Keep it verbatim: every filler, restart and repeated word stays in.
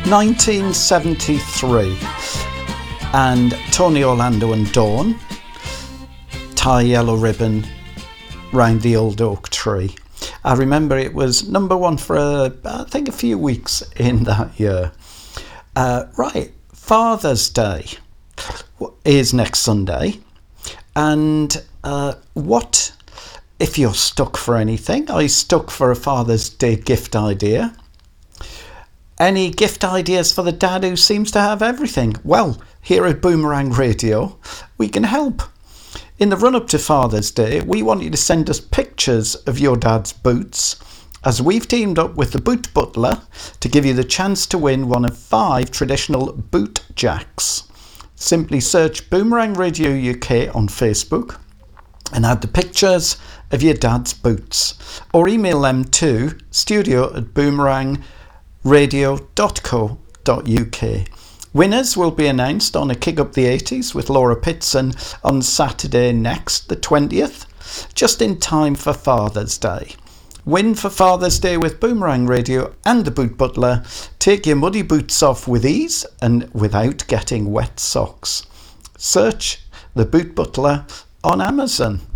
nineteen seventy-three, and Tony Orlando and Dawn tie yellow ribbon round the old oak tree. I remember it was number one for uh, I think a few weeks in that year. Uh, right, Father's Day is next Sunday, and uh, what if you're stuck for anything? Are you stuck for a Father's Day gift idea? Any gift ideas for the dad who seems to have everything? Well, here at Boomerang Radio, we can help. In the run-up to Father's Day, we want you to send us pictures of your dad's boots, as we've teamed up with the Boot Butler to give you the chance to win one of five traditional boot jacks. Simply search Boomerang Radio U K on Facebook and add the pictures of your dad's boots, or email them to studio at boomerang radio dot co dot uk. Winners will be announced on a Kick Up the eighties with Laura Pitson on Saturday next, the twentieth, just in time for Father's Day. Win for Father's Day with Boomerang Radio and the Boot Butler. Take your muddy boots off with ease and without getting wet socks. Search the Boot Butler on Amazon.